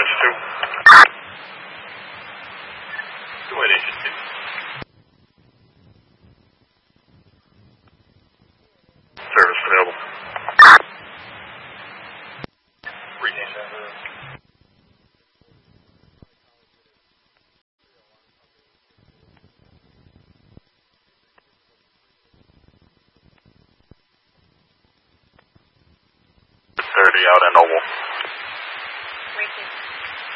Service 2. 2 Service available. Reading. .30 out at Noble.